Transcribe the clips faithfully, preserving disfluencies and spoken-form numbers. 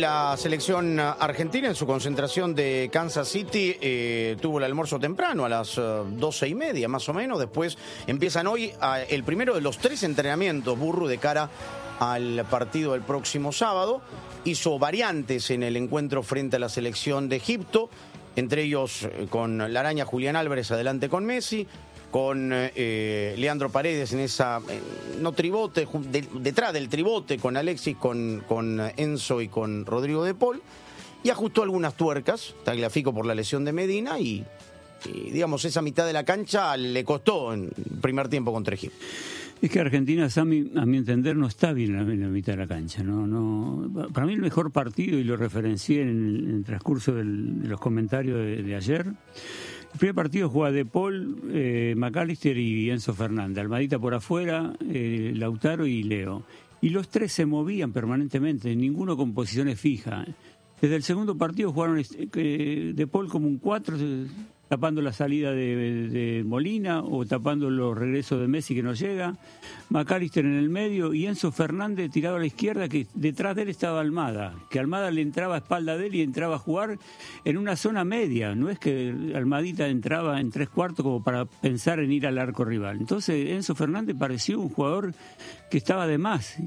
La selección argentina en su concentración de Kansas City eh, tuvo el almuerzo temprano a las uh, doce y media más o menos. Después empiezan hoy uh, el primero de los tres entrenamientos, Burru, de cara al partido del próximo sábado. Hizo variantes en el encuentro frente a la selección de Egipto, entre ellos eh, con la araña Julián Álvarez adelante con Messi, con eh, Leandro Paredes en esa, eh, no tribote, de, detrás del tribote, con Alexis, con, con Enzo y con Rodrigo de Paul, y ajustó algunas tuercas, Tagliafico por la lesión de Medina, y, y digamos, esa mitad de la cancha le costó en el primer tiempo contra Egipto. Es que Argentina, Sami, a mi entender, no está bien en la mitad de la cancha. No, no. Para mí el mejor partido, y lo referencié en el, en el transcurso del, de los comentarios de, de ayer, el primer partido juega De Paul, eh, McAllister y Enzo Fernández. Almadita por afuera, eh, Lautaro y Leo. Y los tres se movían permanentemente, ninguno con posiciones fijas. Desde el segundo partido jugaron eh, De Paul como un cuatro, tapando la salida de, de Molina o tapando los regresos de Messi que no llega. McAllister en el medio y Enzo Fernández tirado a la izquierda, que detrás de él estaba Almada, que Almada le entraba a espalda de él y entraba a jugar en una zona media. No es que Almadita entraba en tres cuartos como para pensar en ir al arco rival. Entonces Enzo Fernández pareció un jugador que estaba de más,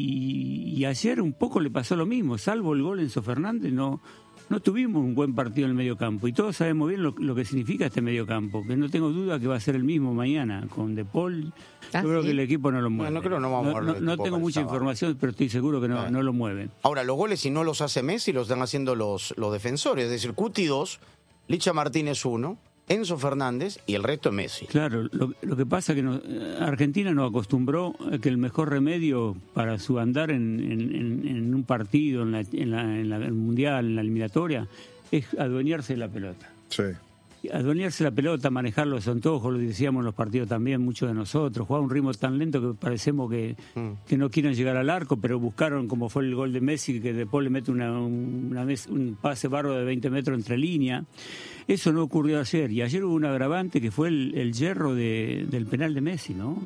y, y ayer un poco le pasó lo mismo, salvo el gol Enzo Fernández, no No tuvimos un buen partido en el mediocampo, y todos sabemos bien lo, lo que significa este mediocampo, que no tengo duda que va a ser el mismo mañana con De Paul. ¿Ah, Yo creo sí? que el equipo no lo mueve. No, no creo, no vamos no, a ver no, el no equipo tengo para el mucha sábado. información, pero estoy seguro que no, Ah. no lo mueven. Ahora, los goles, si no los hace Messi, los están haciendo los, los defensores. Es decir, Cuti dos, Licha Martínez uno, Enzo Fernández y el resto es Messi. Claro, lo, lo que pasa es que no, Argentina nos acostumbró a que el mejor remedio para su andar en, en, en, en un partido, en, la, en, la, en, la, en el Mundial, en la eliminatoria, es adueñarse de la pelota. Sí. Adueñarse la pelota, manejar los antojos, lo decíamos en los partidos también, muchos de nosotros, jugar a un ritmo tan lento que parecemos que, mm. que no quieren llegar al arco, pero buscaron, como fue el gol de Messi, que después le mete una, una, un pase barro de veinte metros entre línea. Eso no ocurrió ayer, y ayer hubo un agravante que fue el, el yerro de, del penal de Messi, ¿no?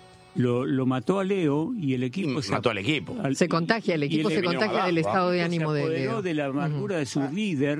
Lo, lo mató a Leo y el equipo... Y se, mató al equipo. Al, se contagia, el equipo el, se contagia abajo, del estado de ánimo de Leo. De la amargura uh-huh. de su líder,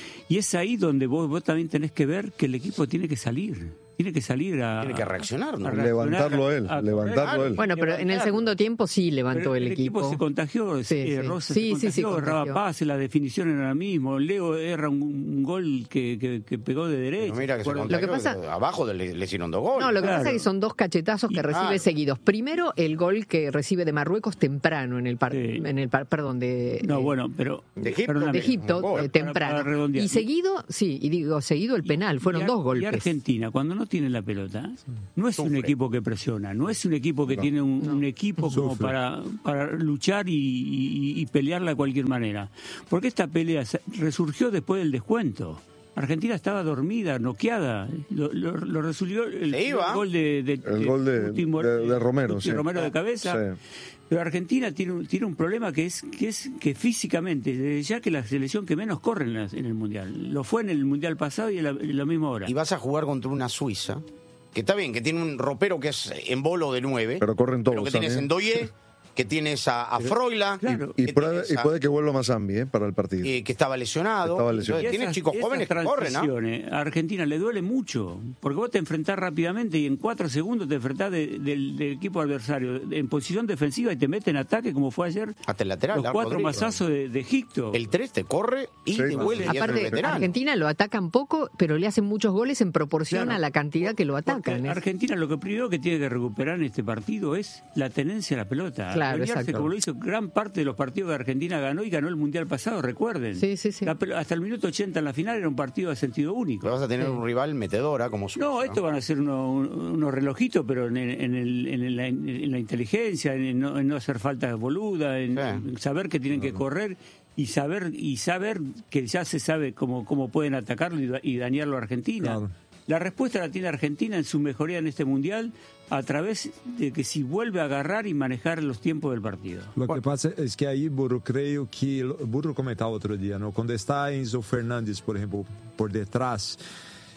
y es ahí donde vos, vos también tenés que ver que el equipo tiene que salir. Tiene que salir a... Tiene que reaccionar, ¿no? A reaccionar, levantarlo él, a, a levantarlo él. Bueno, pero en el segundo tiempo sí levantó el, el equipo. El equipo se contagió, sí, eh, sí. Rosa sí, se contagió, sí, sí, erraba pases, la definición era la misma. Leo erra un, un gol que, que, que pegó de derecha. No, mira que se contagió, lo que pasa, abajo le, le hicieron dos goles. No, lo que claro. pasa es que son dos cachetazos que y, recibe ah, seguidos. Primero, el gol que recibe de Marruecos temprano en el par, sí. en el par, perdón, de... No, eh, bueno, pero... De Egipto. De Egipto, eh, temprano. Para, para y seguido, sí, y digo, seguido el penal, fueron y, dos golpes. Y Argentina, cuando no tiene la pelota, no es Sufre. un equipo que presiona, no es un equipo que no, tiene un, no. un equipo como para, para luchar y, y, y pelearla de cualquier manera. Porque esta pelea resurgió después del descuento. Argentina estaba dormida, noqueada. Lo, lo, lo resolvió el, el gol de, de, el gol de, de, de, de Romero, sí. Romero de cabeza. Sí. Pero Argentina tiene un, tiene un problema que es que es que físicamente, desde ya que la selección que menos corre en, la, en el Mundial. Lo fue en el Mundial pasado y en la, en la misma hora. Y vas a jugar contra una Suiza, que está bien, que tiene un ropero que es en bolo de nueve. Pero corren todos. Pero que tienes Endoye, que tienes a, a Froila. Claro. Y, y, puede, a, y puede que vuelva Mazambi, ¿eh? Para el partido. Eh, que estaba lesionado. Estaba lesionado. Entonces, tienes chicos jóvenes que corren, ¿no? A Argentina le duele mucho, porque vos te enfrentás rápidamente y en cuatro segundos te enfrentás de, de, del equipo adversario en posición defensiva y te mete en ataque, como fue ayer. Hasta el lateral. Los cuatro mazazos de, de Egipto. El tres te corre y sí, te vuelve. Sí. Aparte, Argentina lo atacan poco, pero le hacen muchos goles en proporción claro. a la cantidad que lo atacan. ¿eh? Argentina lo que primero que tiene que recuperar en este partido es la tenencia a la pelota. Claro, exacto. Como lo hizo gran parte de los partidos que Argentina ganó y ganó el Mundial pasado, recuerden. Sí, sí, sí. La, hasta el minuto ochenta en la final era un partido de sentido único. Pero vas a tener sí. un rival metedora como Suiza. No, estos van a ser unos, unos relojitos, pero en, en, el, en, la, en la inteligencia, en no, en no hacer faltas boludas, en, sí. en saber que tienen que correr y saber y saber que ya se sabe cómo, cómo pueden atacarlo y, y dañarlo a Argentina. Claro. La respuesta la tiene Argentina en su mejoría en este Mundial a través de que si vuelve a agarrar y manejar los tiempos del partido. Lo que pasa es que ahí, Burro, creo que... Burro comentaba otro día, ¿no? Cuando está Enzo Fernández, por ejemplo, por detrás,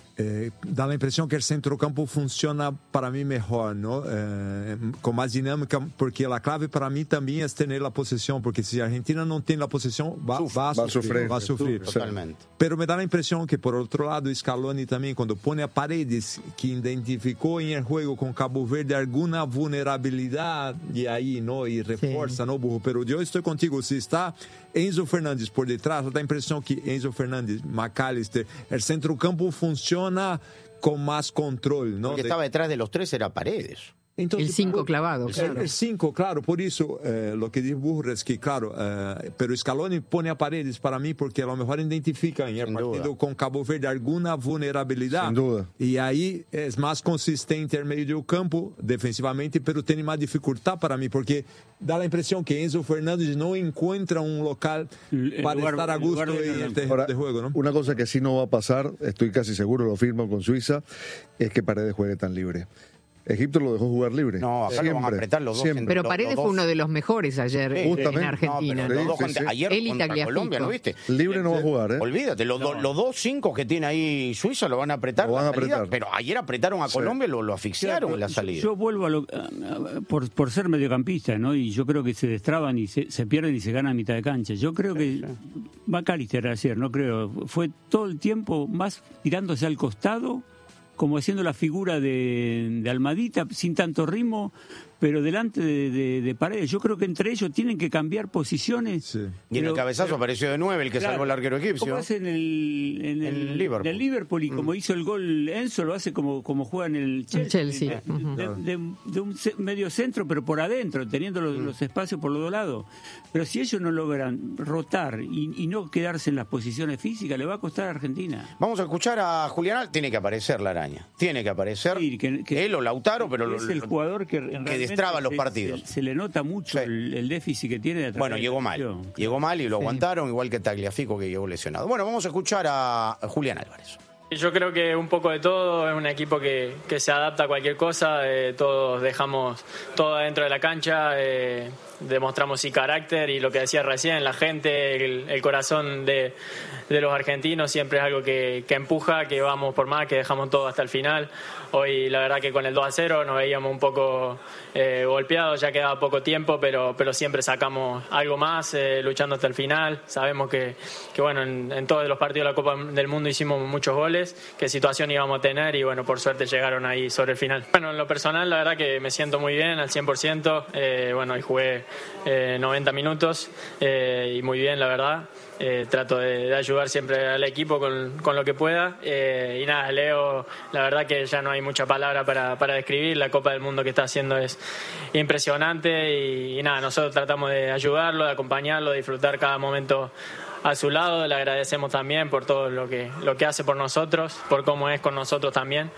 Eh, dá a impressão que o centrocampo funciona para mim melhor, não? Eh, com mais dinâmica, porque a clave para mim também é ter a possessão, porque se a Argentina não tem a possessão, vai sofrer, vai sofrer. Totalmente. Pero me dá a impressão que, por outro lado, Scaloni também, quando põe a Paredes, que identificou em el juego com Cabo Verde alguma vulnerabilidade, e aí, não? E reforça, não, Burro? Pero eu estou contigo, se está Enzo Fernandes por detrás, dá a impressão que Enzo Fernandes, McAllister, o centrocampo funciona con más control, ¿no? Porque estaba detrás de los tres era Paredes. Entonces, el cinco clavado, claro. El cinco, claro, por eso eh, lo que dice Burro es que, claro, eh, pero Scaloni pone a Paredes para mí porque a lo mejor identifica en el Sin partido duda. Con Cabo Verde alguna vulnerabilidad. Sin duda. Y ahí es más consistente el medio del campo defensivamente, pero tiene más dificultad para mí porque da la impresión que Enzo Fernández no encuentra un local el para lugar, estar a gusto en el terreno de juego, ¿no? Una cosa que sí no va a pasar, estoy casi seguro, lo firmo con Suiza, es que Paredes juegue tan libre. Egipto lo dejó jugar libre. No, acá siempre, lo van a apretar los dos. Siempre. Pero Paredes fue uno de los mejores ayer sí, en Argentina. No, los dos, sí, sí. Ayer Él contra Colombia, ¿no viste? Libre no va a jugar, ¿eh? Olvídate, los, no. los dos cinco que tiene ahí Suiza lo van a apretar. Lo van a salida, apretar. Pero ayer apretaron a Colombia y sí. lo, lo asfixiaron claro, en la salida. Yo, yo vuelvo a lo, a, por, por ser mediocampista, ¿no? Y yo creo que se destraban y se, se pierden y se ganan a mitad de cancha. Yo creo que sí, sí. McAllister ayer, no creo, fue todo el tiempo más tirándose al costado, como haciendo la figura de, de Almadita, sin tanto ritmo, pero delante de, de, de Paredes. Yo creo que entre ellos tienen que cambiar posiciones. Sí. Y en pero, el cabezazo pero, apareció de nueve el que claro, salvó el arquero egipcio. Como hace en el, en el, el Liverpool. En el Liverpool y mm. como hizo el gol Enzo, lo hace como, como juega en el Chelsea. Chelsea. De, uh-huh. de, de, de un medio centro, pero por adentro, teniendo los, mm. los espacios por los dos lados. Pero si ellos no logran rotar y, y no quedarse en las posiciones físicas, le va a costar a Argentina. Vamos a escuchar a Julián. Tiene que aparecer la araña. Tiene que aparecer. Sí, que, que, él o Lautaro, pero es lo, el jugador que, en que destraba los se, partidos. Se, se le nota mucho sí. el, el déficit que tiene de atrás. Bueno, llegó mal. Claro. Llegó mal y lo sí. aguantaron, igual que Tagliafico, que llegó lesionado. Bueno, vamos a escuchar a Julián Álvarez. Yo creo que un poco de todo, es un equipo que, que se adapta a cualquier cosa, eh, todos dejamos todo adentro de la cancha, eh, demostramos sí carácter y lo que decía recién, la gente, el, el corazón de, de los argentinos siempre es algo que, que empuja, que vamos por más, que dejamos todo hasta el final. Hoy la verdad que con el dos a cero nos veíamos un poco eh, golpeados, ya quedaba poco tiempo, pero, pero siempre sacamos algo más, eh, luchando hasta el final. Sabemos que, que bueno, en, en todos los partidos de la Copa del Mundo hicimos muchos goles, qué situación íbamos a tener y bueno, por suerte llegaron ahí sobre el final. Bueno, en lo personal la verdad que me siento muy bien al cien por ciento, eh, bueno, y jugué eh, noventa minutos eh, y muy bien la verdad. Eh, trato de, de ayudar siempre al equipo con, con lo que pueda eh, y nada, Leo, la verdad que ya no hay mucha palabra para, para describir, la Copa del Mundo que está haciendo es impresionante y, y nada, nosotros tratamos de ayudarlo, de acompañarlo, de disfrutar cada momento a su lado. Le agradecemos también por todo lo que, lo que hace por nosotros, por cómo es con nosotros también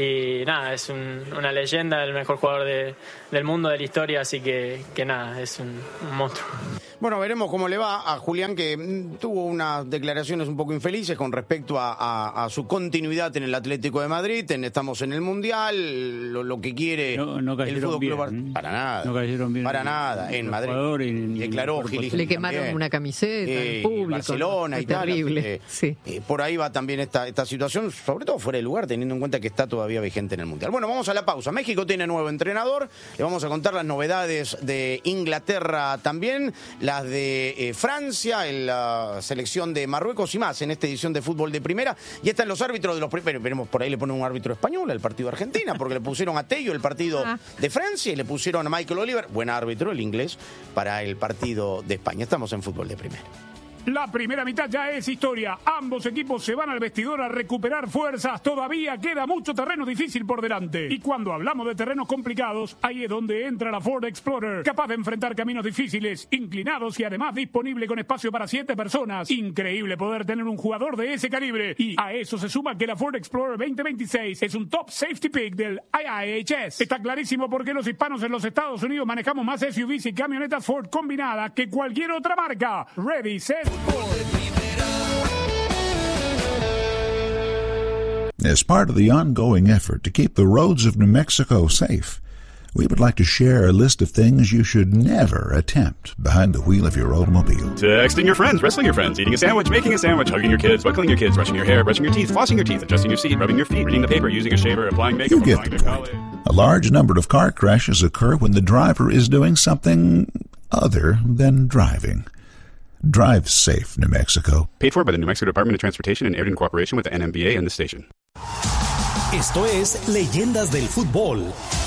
y nada, es un, una leyenda, el mejor jugador de, del mundo, de la historia, así que, que nada, es un, un monstruo. Bueno, veremos cómo le va a Julián, que mm, tuvo unas declaraciones un poco infelices con respecto a, a, a su continuidad en el Atlético de Madrid, en, estamos en el Mundial, lo, lo que quiere no, no el Fútbol Club Barcelona. Para nada, no cayeron bien para nada, en Madrid. Y, y declaró Gil, le quemaron también una camiseta eh, en público. Barcelona ¿no? y tal. Terrible, eh, sí. eh, por ahí va también esta, esta situación, sobre todo fuera de lugar, teniendo en cuenta que está todavía vigente en el Mundial. Bueno, vamos a la pausa. México tiene nuevo entrenador, le vamos a contar las novedades de Inglaterra también, las de eh, Francia, en la selección de Marruecos y más en esta edición de Fútbol de Primera. Y están los árbitros de los primeros. Veremos, por ahí le ponen un árbitro español al partido de Argentina, porque le pusieron a Tello el partido ah. de Francia y le pusieron a Michael Oliver, buen árbitro, el inglés, para el partido de España. Estamos en Fútbol de Primera. La primera mitad ya es historia. Ambos equipos se van al vestidor a recuperar fuerzas. Todavía queda mucho terreno difícil por delante. Y cuando hablamos de terrenos complicados, ahí es donde entra la Ford Explorer. Capaz de enfrentar caminos difíciles, inclinados y además disponible con espacio para siete personas. Increíble poder tener un jugador de ese calibre. Y a eso se suma que la Ford Explorer veinte veintiséis es un top safety pick del I I H S. Está clarísimo por qué los hispanos en los Estados Unidos manejamos más S U Vs y camionetas Ford combinadas que cualquier otra marca. Ready, set, As part of the ongoing effort to keep the roads of New Mexico safe, we would like to share a list of things you should never attempt behind the wheel of your automobile. Texting your friends, wrestling your friends, eating a sandwich, making a sandwich, hugging your kids, buckling your kids, brushing your hair, brushing your teeth, flossing your teeth, adjusting your seat, rubbing your feet, reading the paper, using a shaver, applying makeup, You get applying the to point. college. A large number of car crashes occur when the driver is doing something other than driving. Drive safe, New Mexico. Paid for by the New Mexico Department of Transportation and aired in cooperation with the N M B A and the station. Esto es Leyendas del Fútbol.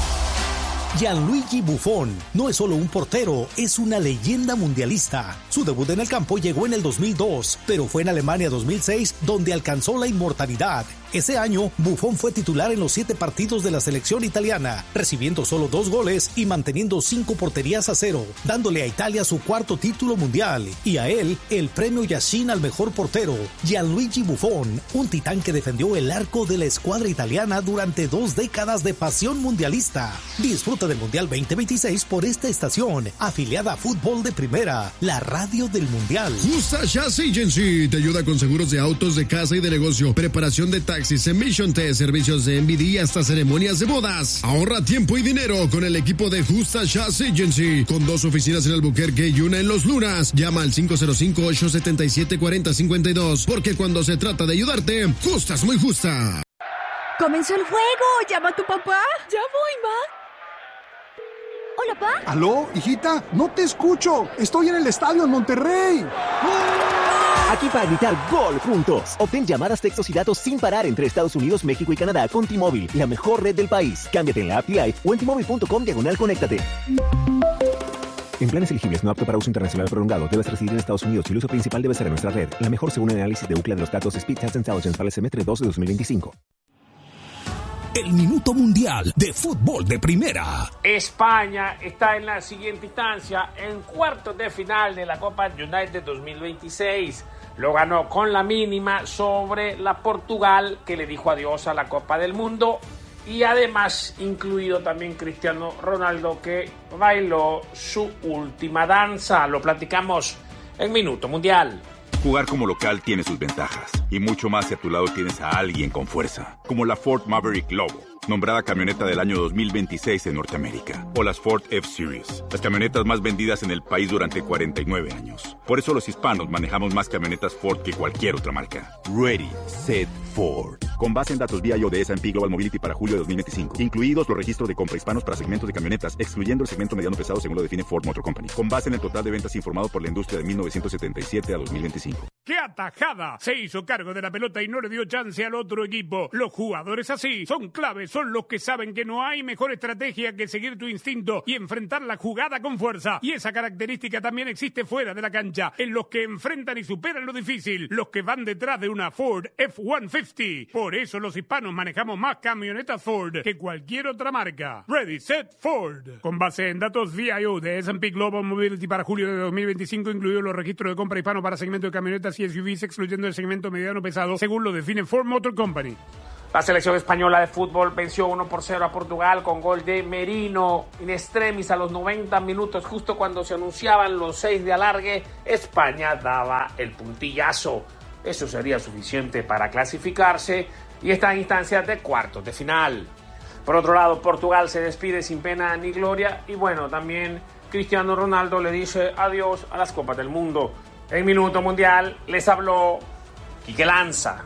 Gianluigi Buffon no es solo un portero, es una leyenda mundialista. Su debut en el campo llegó en el dos mil dos, pero fue en Alemania dos mil seis donde alcanzó la inmortalidad. Ese año, Buffon fue titular en los siete partidos de la selección italiana, recibiendo solo dos goles y manteniendo cinco porterías a cero, dándole a Italia su cuarto título mundial y a él el premio Yashin al mejor portero. Gianluigi Buffon, un titán que defendió el arco de la escuadra italiana durante dos décadas de pasión mundialista. Disfruta del Mundial veinte veintiséis por esta estación, afiliada a Fútbol de Primera, la radio del Mundial. Justa Jazz Agency te ayuda con seguros de autos, de casa y de negocio, preparación de taxis, emission test, servicios de M V D y hasta ceremonias de bodas. Ahorra tiempo y dinero con el equipo de Justa Jazz Agency, con dos oficinas en Albuquerque y una en Los Lunas. Llama al cinco cero cinco, ocho siete siete, cuatro cero cinco dos, porque cuando se trata de ayudarte, justa es muy justa. ¡Comenzó el juego! ¡Llama a tu papá! ¡Ya voy, ma! Hola, pa. ¿Aló, hijita? No te escucho. Estoy en el estadio en Monterrey. Aquí para gritar gol juntos. Obtén llamadas, textos y datos sin parar entre Estados Unidos, México y Canadá con T-Mobile, la mejor red del país. Cámbiate en la app T-Life o en T Mobile punto com diagonal conéctate. En planes elegibles no apto para uso internacional prolongado, debes residir en Estados Unidos y el uso principal debe ser en nuestra red. La mejor según el análisis de Ookla de los datos Speed Test Intelligence para el semestre dos de dos mil veinticinco. El Minuto Mundial de Fútbol de Primera. España está en la siguiente instancia, en cuartos de final de la Copa United dos mil veintiséis. Lo ganó con la mínima sobre la Portugal, que le dijo adiós a la Copa del Mundo. Y además incluido también Cristiano Ronaldo, que bailó su última danza. Lo platicamos en Minuto Mundial. Jugar como local tiene sus ventajas, y mucho más si a tu lado tienes a alguien con fuerza, como la Ford Maverick Lobo, nombrada camioneta del año dos mil veintiséis en Norteamérica, o las Ford F-Series, las camionetas más vendidas en el país durante cuarenta y nueve años. Por eso los hispanos manejamos más camionetas Ford que cualquier otra marca. Ready, Set, Ford. Con base en datos V I O de S and P Global Mobility para julio de dos mil veinticinco, incluidos los registros de compra hispanos para segmentos de camionetas, excluyendo el segmento mediano pesado según lo define Ford Motor Company, con base en el total de ventas informado por la industria de mil novecientos setenta y siete a dos mil veinticinco. ¡Qué atajada! Se hizo cargo de la pelota y no le dio chance al otro equipo. Los jugadores así son claves, son los que saben que no hay mejor estrategia que seguir tu instinto y enfrentar la jugada con fuerza. Y esa característica también existe fuera de la cancha, en los que enfrentan y superan lo difícil, los que van detrás de una Ford F ciento cincuenta. Por eso los hispanos manejamos más camionetas Ford que cualquier otra marca. Ready, Set, Ford. Con base en datos V I O de S and P Global Mobility para julio de dos mil veinticinco, incluidos los registros de compra hispano para segmento de camionetas y S U Vs, excluyendo el segmento mediano pesado, según lo define Ford Motor Company. La selección española de fútbol venció uno por cero a Portugal con gol de Merino in extremis a los noventa minutos, justo cuando se anunciaban los seis de alargue. España daba el puntillazo. Eso sería suficiente para clasificarse y está en instancias de cuartos de final. Por otro lado, Portugal se despide sin pena ni gloria y bueno, también Cristiano Ronaldo le dice adiós a las Copas del Mundo. En Minuto Mundial les habló Quique Lanza.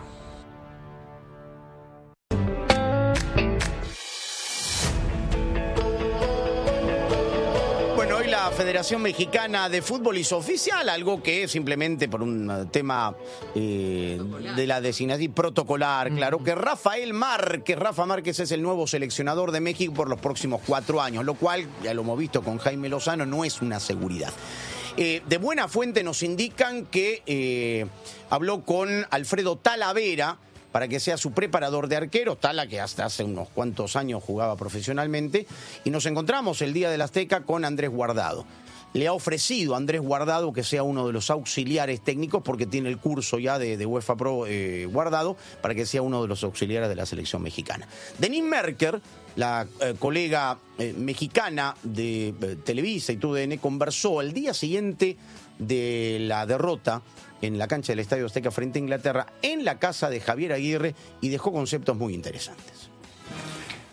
Bueno, hoy la Federación Mexicana de Fútbol hizo oficial algo que simplemente por un tema eh, de la designación protocolar, claro, que Rafael Márquez, Rafa Márquez es el nuevo seleccionador de México por los próximos cuatro años, lo cual, ya lo hemos visto con Jaime Lozano, no es una seguridad. Eh, de buena fuente nos indican que eh, habló con Alfredo Talavera para que sea su preparador de arqueros, Tala que hasta hace unos cuantos años jugaba profesionalmente, y nos encontramos el día del Azteca con Andrés Guardado. Le ha ofrecido a Andrés Guardado que sea uno de los auxiliares técnicos, porque tiene el curso ya de, de UEFA Pro eh, Guardado, para que sea uno de los auxiliares de la selección mexicana. Denise Merker, la eh, colega eh, mexicana de eh, Televisa y T U D N, conversó el día siguiente de la derrota en la cancha del Estadio Azteca frente a Inglaterra en la casa de Javier Aguirre y dejó conceptos muy interesantes.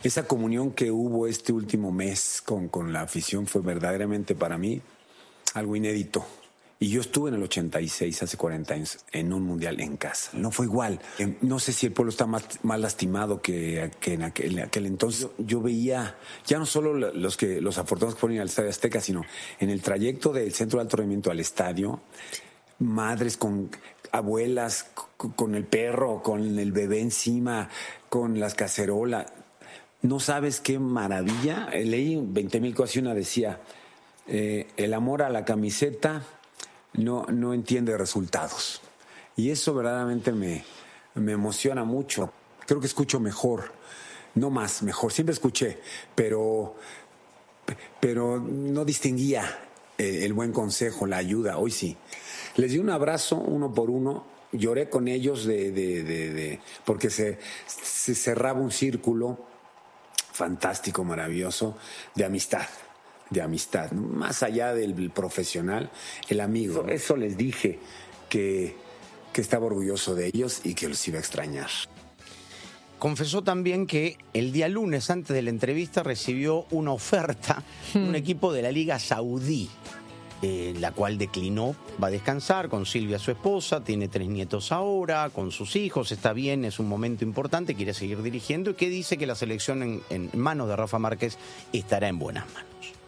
esa comunión que hubo este último mes con, con la afición fue verdaderamente para mí algo inédito. Y yo estuve en el ochenta y seis, hace cuarenta años, en un mundial en casa. No fue igual. No sé si el pueblo está más, más lastimado que, que en, aquel, en aquel entonces. Yo, yo veía, ya no solo los, que, los afortunados que fueron al Estadio Azteca, sino en el trayecto del centro de alto rendimiento al estadio, madres con abuelas, con, con el perro, con el bebé encima, con las cacerolas. No sabes qué maravilla. Leí veinte mil cosas y una decía, eh, el amor a la camiseta no, no entiende resultados. Y eso verdaderamente me, me emociona mucho. Creo que escucho mejor, no más, mejor. Siempre escuché, pero, pero no distinguía el, el buen consejo, la ayuda. Hoy sí. Les di un abrazo uno por uno. Lloré con ellos de, de, de, de, porque se, se cerraba un círculo fantástico, maravilloso, de amistad. de amistad, más allá del profesional, el amigo. Eso les dije, que, que estaba orgulloso de ellos y que los iba a extrañar. Confesó también que el día lunes, antes de la entrevista, recibió una oferta de un equipo de la Liga Saudí, eh, la cual declinó. Va a descansar con Silvia, su esposa, tiene tres nietos ahora, con sus hijos, está bien, es un momento importante, quiere seguir dirigiendo, y que dice que la selección en, en manos de Rafa Márquez estará en buenas manos.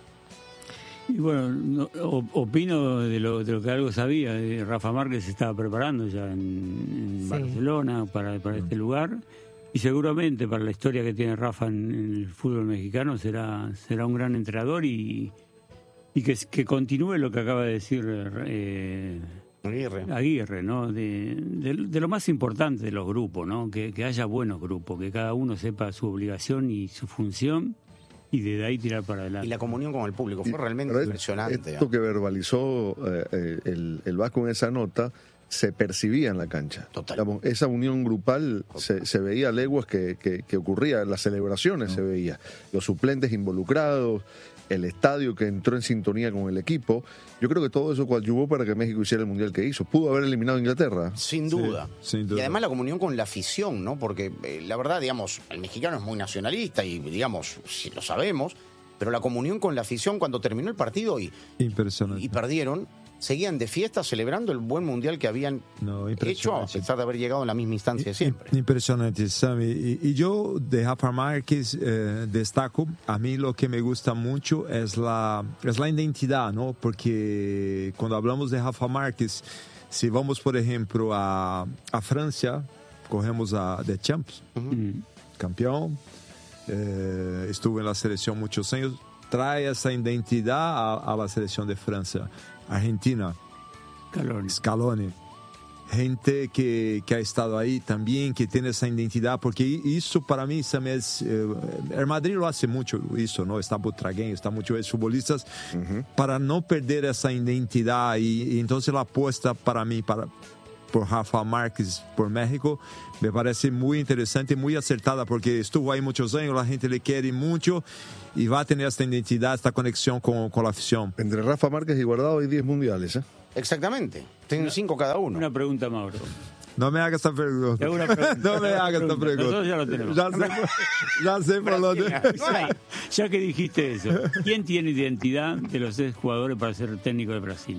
Y bueno, no, opino de lo, de lo que algo sabía. Rafa Márquez se estaba preparando ya en, en sí. Barcelona para, para este lugar, y seguramente para la historia que tiene Rafa en, en el fútbol mexicano será, será un gran entrenador, y, y que, que continúe lo que acaba de decir eh, Aguirre, Aguirre ¿no? De, de, de lo más importante de los grupos, ¿no? Que, que haya buenos grupos, que cada uno sepa su obligación y su función, y de ahí tirar para adelante. Y la comunión con el público fue realmente Pero impresionante. Esto que verbalizó eh, el, el Vasco en esa nota se percibía en la cancha. Total. Digamos, esa unión grupal se, se veía a leguas que, que, que ocurría, en las celebraciones no. se veía. Los suplentes involucrados, el estadio que entró en sintonía con el equipo. Yo creo que todo eso coadyuvó para que México hiciera el mundial que hizo. Pudo haber eliminado a Inglaterra. Sin duda. Sí, sin duda. Y además la comunión con la afición, ¿no? Porque eh, la verdad, digamos, el mexicano es muy nacionalista y, digamos, si lo sabemos, pero la comunión con la afición cuando terminó el partido y, Impresionante. y perdieron, seguían de fiesta celebrando el buen mundial que habían no, hecho, a pesar de haber llegado en la misma instancia de siempre. Impresionante, Sammy. Y, y yo de Rafa Márquez eh, destaco, a mí lo que me gusta mucho es la, es la identidad, ¿no? Porque cuando hablamos de Rafa Márquez, si vamos, por ejemplo, a, a Francia, cogemos a The Champs, uh-huh. campeón, eh, estuvo en la selección muchos años, trae esa identidad a, a la selección de Francia. Argentina, Scaloni. Scaloni. Gente que, que ha estado ahí también, que tiene esa identidad, porque eso para mí también es... Eh, el Madrid lo hace mucho, eso, ¿no? Está Butragueño, está muchos futbolistas, uh-huh. para no perder esa identidad, y, y entonces la apuesta para mí, para, por Rafa Márquez, por México, me parece muy interesante, muy acertada, porque estuvo ahí muchos años, la gente le quiere mucho, y va a tener esta identidad, esta conexión con, con la afición. Entre Rafa Márquez y Guardado hay diez mundiales, ¿eh? Exactamente. Tienen cinco cada uno. Una pregunta, Mauro. No me hagas esta pregunta. Una pregunta no me hagas esta pregunta. Nosotros ya lo tenemos. Ya sé, ya sé por lo de... Ya que dijiste eso, ¿quién tiene identidad de los seis jugadores para ser técnico de Brasil?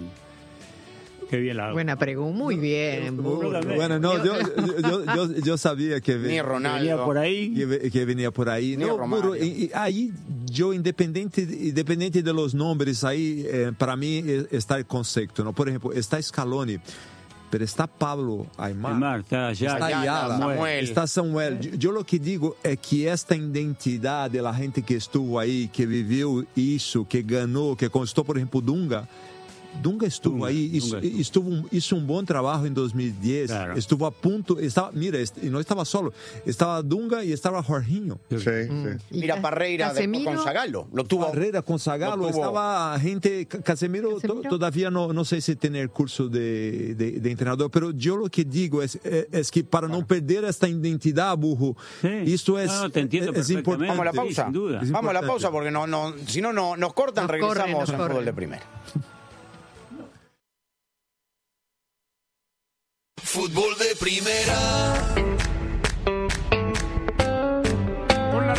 Qué bien la hago. Buena pregunta, muy bien. Muy bueno, no, yo, yo, yo, yo sabía que, Ni Ronaldo. venía por ahí. Que, que venía por ahí. Ni no, Romario. y, y ahí yo, independiente, independiente de los nombres, ahí eh, para mí está el concepto, ¿no? Por ejemplo, está Scaloni, pero está Pablo Aimar, Aimar está allá, está Ayala, Samuel. está Samuel. Yo, yo lo que digo es que esta identidad de la gente que estuvo ahí, que vivió eso, que ganó, que conquistó, por ejemplo, Dunga. Dunga estuvo Dunga, ahí, Dunga estuvo. Estuvo, hizo un buen trabajo en dos mil diez, claro. Estuvo a punto, estaba, mira, y no estaba solo, estaba Dunga y estaba Jorginho. Sí, sí. Mm. Mira, Parreira después con Zagallo, lo tuvo. Parreira con Zagallo, estaba gente, Casemiro, Casemiro. To, todavía no, no sé si tiene el curso de, de, de entrenador, pero yo lo que digo es, es que para claro. no perder esta identidad, Burro, sí. esto es, no, no, te entiendo es importante. Vamos a la pausa, sí, sin duda. Vamos a la pausa porque no, no, si no, no nos cortan, nos regresamos en fútbol de primera. Fútbol de primera. Con la red ilimitada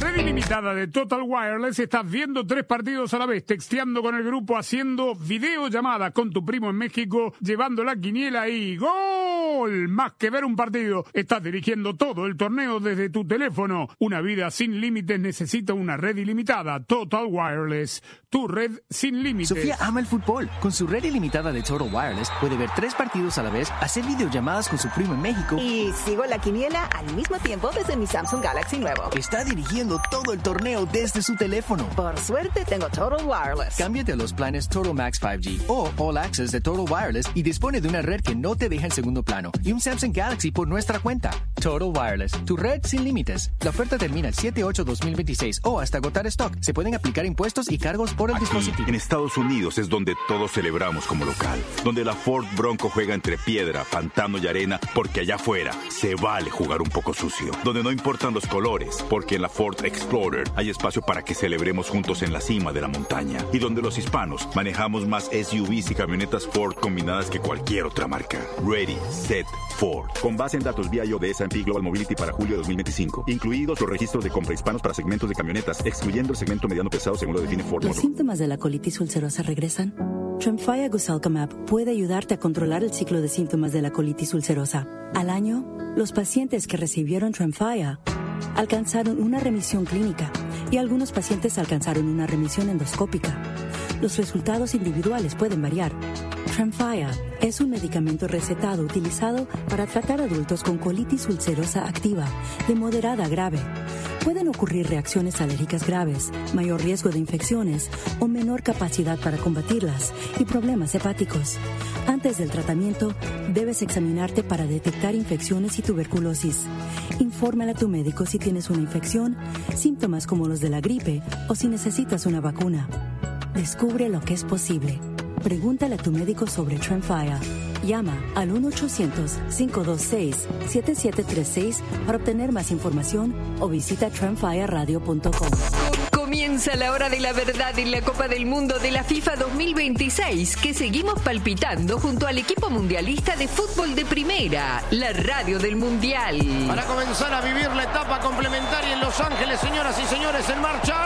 ilimitada de Total Wireless estás viendo tres partidos a la vez, texteando con el grupo, haciendo videollamadas con tu primo en México, llevando la quiniela y ¡gol! Más que ver un partido, estás dirigiendo todo el torneo desde tu teléfono. Una vida sin límites necesita una red ilimitada. Total Wireless, tu red sin límites. Sofía ama el fútbol. Con su red ilimitada de Total Wireless puede ver tres partidos a la vez, hacer videollamadas con su primo en México. Y sigo la quiniela al mismo tiempo desde mi Samsung Galaxy nuevo. Está dirigiendo todo el torneo desde su teléfono. Por suerte tengo Total Wireless. Cámbiate a los planes Total Max cinco G o All Access de Total Wireless y dispone de una red que no te deja en segundo plano y un Samsung Galaxy por nuestra cuenta. Total Wireless, tu red sin límites. La oferta termina el siete ocho dos mil veintiséis o hasta agotar stock. Se pueden aplicar impuestos y cargos por el Aquí, dispositivo. En Estados Unidos es donde todos celebramos como local, donde la Ford Bronco juega entre piedra, pantano y arena, porque allá afuera se vale jugar un poco sucio, donde no importan los colores, porque en la Ford Explorer hay espacio para que celebremos juntos en la cima de la montaña, y donde los hispanos manejamos más S U Vs y camionetas Ford combinadas que cualquier otra marca. Ready, Set, Ford. Con base en datos V I O de S and P Global Mobility para julio de dos mil veinticinco, incluidos los registros de compra hispanos para segmentos de camionetas, excluyendo el segmento mediano pesado según lo define Ford ¿Los Motor. síntomas de la colitis ulcerosa regresan? Tremfya Gusalcamab puede ayudarte a controlar el ciclo de síntomas de la colitis ulcerosa. Al año, los pacientes que recibieron Tremfya alcanzaron una remisión clínica y algunos pacientes alcanzaron una remisión endoscópica. Los resultados individuales pueden variar. Tremfya es un medicamento recetado utilizado para tratar adultos con colitis ulcerosa activa de moderada a grave. Pueden ocurrir reacciones alérgicas graves, mayor riesgo de infecciones o menor capacidad para combatirlas y problemas hepáticos. Antes del tratamiento, debes examinarte para detectar infecciones y tuberculosis. Infórmale a tu médico si tienes una infección, síntomas como los de la gripe o si necesitas una vacuna. Descubre lo que es posible. Pregúntale a tu médico sobre Tremfya. Llama al uno ochocientos, cinco dos seis, siete siete tres seis para obtener más información o visita tremfya radio punto com. Comienza la hora de la verdad en la Copa del Mundo de la FIFA dos mil veintiséis, que seguimos palpitando junto al equipo mundialista de fútbol de primera, la radio del Mundial. Para comenzar a vivir la etapa complementaria en Los Ángeles, señoras y señores, en marcha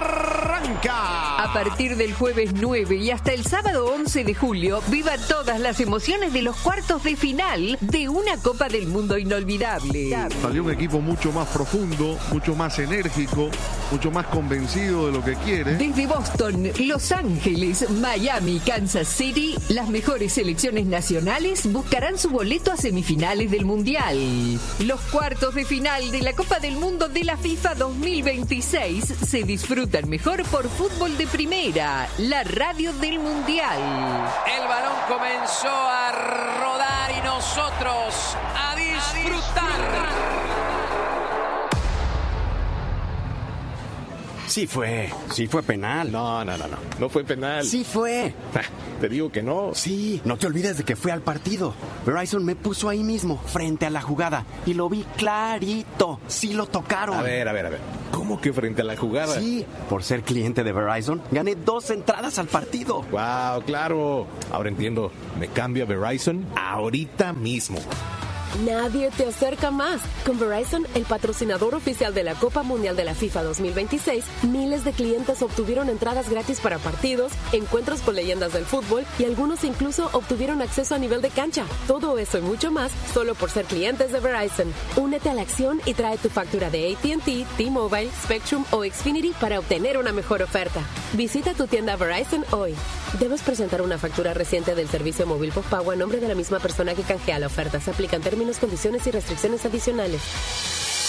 arranca. A partir del jueves nueve y hasta el sábado once de julio, viva todas las emociones de los cuartos de final de una Copa del Mundo inolvidable. Salió un equipo mucho más profundo, mucho más enérgico, mucho más convencido de lo que quiere. Desde Boston, Los Ángeles, Miami, Kansas City, las mejores selecciones nacionales buscarán su boleto a semifinales del Mundial. Los cuartos de final de la Copa del Mundo de la FIFA dos mil veintiséis se disfrutan mejor por Fútbol de Primera, la radio del Mundial. El balón comenzó a rodar y nosotros a disfrutar. Sí fue, sí fue penal. No, no, no, no, no fue penal. Sí fue. Te digo que no. Sí, no te olvides de que fue al partido. Verizon me puso ahí mismo, frente a la jugada, y lo vi clarito. Sí lo tocaron. A ver, a ver, a ver. ¿Cómo que frente a la jugada? Sí, por ser cliente de Verizon, gané dos entradas al partido. Wow, claro. Ahora entiendo. Me cambio a Verizon ahorita mismo. Nadie te acerca más. Con Verizon, el patrocinador oficial de la Copa Mundial de la FIFA dos mil veintiséis, miles de clientes obtuvieron entradas gratis para partidos, encuentros con leyendas del fútbol y algunos incluso obtuvieron acceso a nivel de cancha. Todo eso y mucho más solo por ser clientes de Verizon. Únete a la acción y trae tu factura de A T and T, T-Mobile, Spectrum o Xfinity para obtener una mejor oferta. Visita tu tienda Verizon hoy. Debes presentar una factura reciente del servicio móvil postpago a nombre de la misma persona que canjea la oferta. Se aplican términos, condiciones y restricciones adicionales.